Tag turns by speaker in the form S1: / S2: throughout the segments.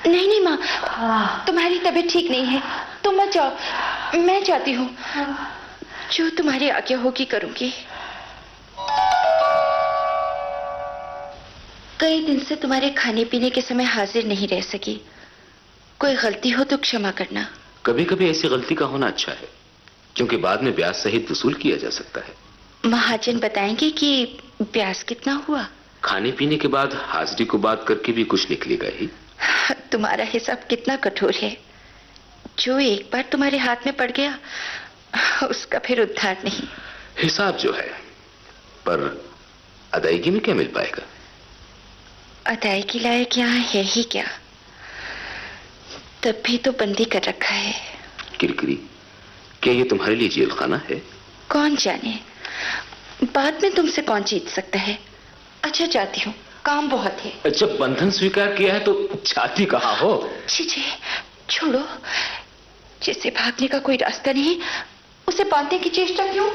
S1: नहीं नहीं माँ, तुम्हारी तबीयत ठीक नहीं है, तुम मत जाओ, मैं जाती हूँ। जो तुम्हारी आज्ञा होगी करूंगी। कई दिन से तुम्हारे खाने पीने के समय हाजिर नहीं रह सकी। कोई गलती हो तो क्षमा करना।
S2: कभी कभी ऐसी गलती का होना अच्छा है, क्योंकि बाद में ब्याज सहित वसूल किया जा सकता है।
S1: महाजन बताएंगे कि ब्याज कितना हुआ?
S2: खाने पीने के बाद हाजिरी को बात करके भी कुछ निकलेगा ही।
S1: तुम्हारा हिसाब कितना कठोर है। जो एक बार तुम्हारे हाथ में पड़ गया उसका फिर उद्धार नहीं।
S2: हिसाब जो है, पर अदायगी में क्या मिल पाएगा?
S1: अदायगी लायक यहाँ है ही क्या? तब भी तो बंदी कर रखा है।
S2: किरकिरी, क्या ये तुम्हारे लिए जेल खाना है?
S1: कौन जाने, बाद में तुमसे कौन जीत सकता है। अच्छा जाती हूँ, काम बहुत है।
S2: जब बंधन स्वीकार किया है तो जाती कहाँ हो?
S1: छी, छोड़ो। जिसे भागने का कोई रास्ता नहीं, उसे बांधने की चेष्टा क्यों?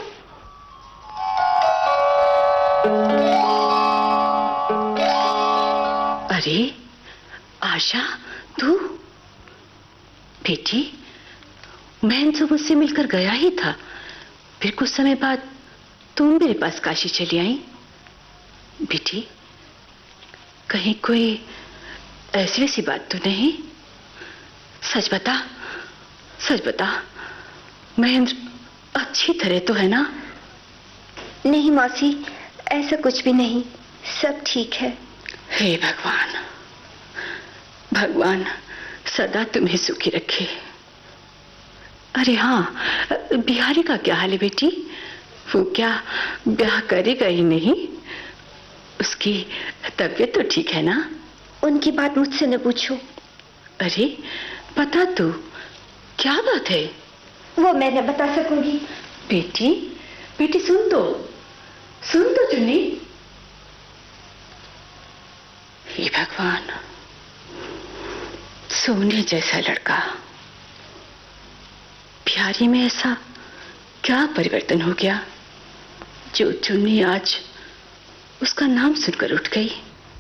S3: अरे आशा, तू? बेटी, मैं तो मुझसे मिलकर गया ही था, फिर कुछ समय बाद तुम मेरे पास काशी चली आई। बेटी, कहीं कोई ऐसी वैसी बात तो नहीं? सच बता, सच बता। महेंद्र अच्छी तरह तो है ना?
S1: नहीं मौसी, ऐसा कुछ भी नहीं, सब ठीक है।
S3: हे भगवान, भगवान सदा तुम्हें सुखी रखे। अरे हाँ, बिहारी का क्या हाल है बेटी? वो क्या ब्याह करेगा ही नहीं? उसकी तबीयत तो ठीक है ना?
S1: उनकी बात मुझसे न पूछो।
S3: अरे बता तू, क्या बात है?
S1: वो मैं न बता सकूंगी।
S3: बेटी, बेटी सुन तो चुन्नी। हे भगवान, सोने जैसा लड़का। बिहारी में ऐसा क्या परिवर्तन हो गया जो चुन्नी आज उसका नाम सुनकर उठ गई?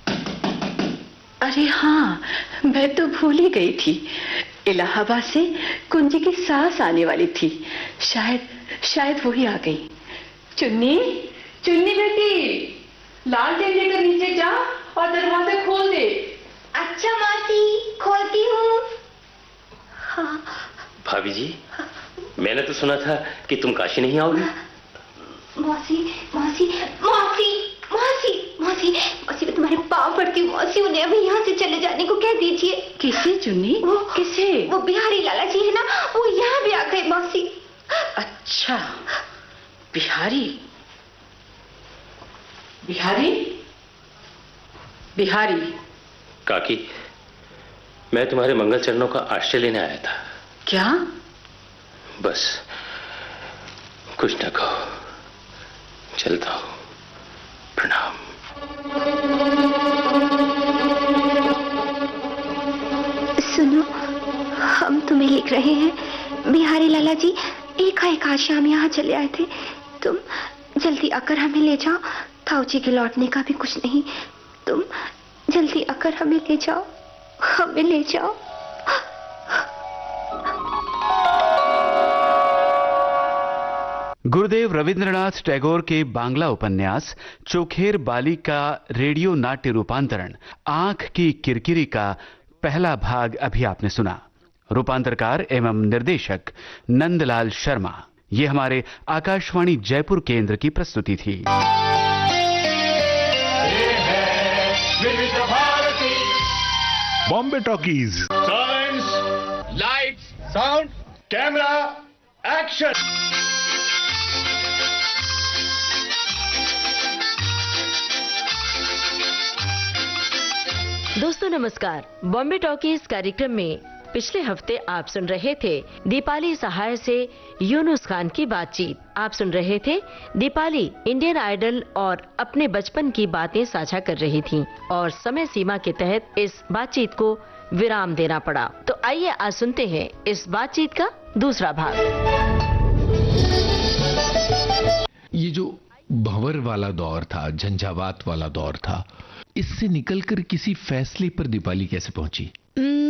S3: अरे हाँ, मैं तो भूल ही गई थी। इलाहाबाद से कुंजी की सास आने वाली थी, शायद वो ही आ गई। चुन्नी, चुन्नी बेटी, लालटेन लेकर नीचे जा और दरवाजा खोल दे।
S1: अच्छा मौसी, खोलती हूँ।
S4: हाँ। भाभी जी, मैंने तो सुना था कि तुम काशी नहीं आओगी।
S1: मौसी, मौसी, मौसी, मौसी, मौसी, मौसी, मैं तुम्हारे पाँव पड़ती हूँ मौसी, उन्हें अभी यहाँ से चले जाने को कह दीजिए।
S3: किसे चुन्नी? किसे?
S1: वो बिहारी लाला जी है ना, वो यहाँ भी आ गए मौसी।
S3: अच्छा, बिहारी, बिहारी, बिहारी।
S4: काकी, मैं तुम्हारे मंगल चरणों का आश्रय लेने आया था।
S3: क्या?
S4: बस कुछ न कहो, चलता हूं। प्रणाम।
S1: सुनो, हम तुम्हें लिख रहे हैं। बिहारी लाला जी एकाएक आज शाम यहाँ चले आए थे। तुम जल्दी आकर हमें ले जाओ। ताऊ जी के लौटने का भी कुछ नहीं। तुम जल्दी आकर हमें ले जाओ, हमें ले जाओ।
S5: गुरुदेव रविंद्रनाथ टैगोर के बांग्ला उपन्यास चोखेर बाली का रेडियो नाट्य रूपांतरण आंख की किरकिरी का पहला भाग अभी आपने सुना। रूपांतरकार एवं निर्देशक नंदलाल शर्मा। ये हमारे आकाशवाणी जयपुर केंद्र की प्रस्तुति थी।
S6: Bombay talkies.
S7: Silence, lights, sound, camera, action.
S8: दोस्तों नमस्कार। बॉम्बे टॉकीज कार्यक्रम में पिछले हफ्ते आप सुन रहे थे दीपाली सहाय से यूनुस खान की बातचीत। आप सुन रहे थे दीपाली इंडियन आइडल और अपने बचपन की बातें साझा कर रही थीं और समय सीमा के तहत इस बातचीत को विराम देना पड़ा। तो आइए आज सुनते हैं इस बातचीत का दूसरा भाग।
S6: ये जो भंवर वाला दौर था, झंझावात वाला दौर था, इससे निकलकर किसी फैसले पर दीपाली कैसे पहुंची?